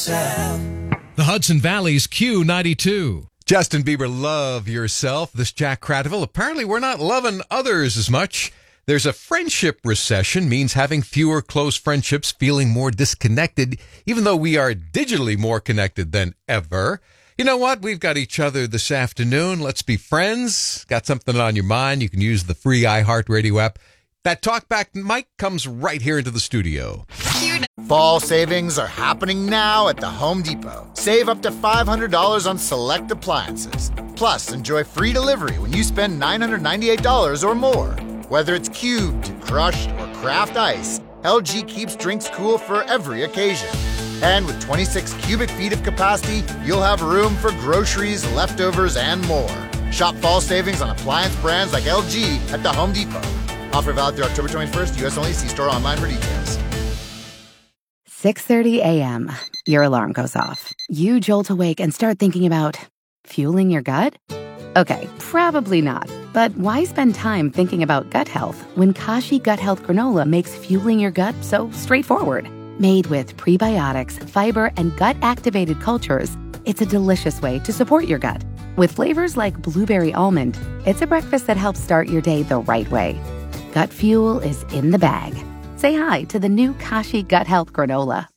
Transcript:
yourself. The Hudson Valley's Q92. Justin Bieber, Love Yourself. This Jack Cradiville. Apparently we're not loving others as much. There's a friendship recession, means having fewer close friendships, feeling more disconnected, even though we are digitally more connected than ever. You know what? We've got each other this afternoon. Let's be friends. Got something on your mind? You can use the free iHeartRadio app. That talkback mic comes right here into the studio. Fall savings are happening now at the Home Depot. Save up to $500 on select appliances. Plus, enjoy free delivery when you spend $998 or more. Whether it's cubed, crushed, or craft ice, LG keeps drinks cool for every occasion. And with 26 cubic feet of capacity, you'll have room for groceries, leftovers, and more. Shop fall savings on appliance brands like LG at the Home Depot. Offer valid through October 21st. U.S. only. See store online for details. 6:30 a.m. Your alarm goes off. You jolt awake and start thinking about fueling your gut? Okay, probably not. But why spend time thinking about gut health when Kashi Gut Health Granola makes fueling your gut so straightforward? Made with prebiotics, fiber, and gut-activated cultures, it's a delicious way to support your gut. With flavors like blueberry almond, it's a breakfast that helps start your day the right way. Gut fuel is in the bag. Say hi to the new Kashi Gut Health Granola.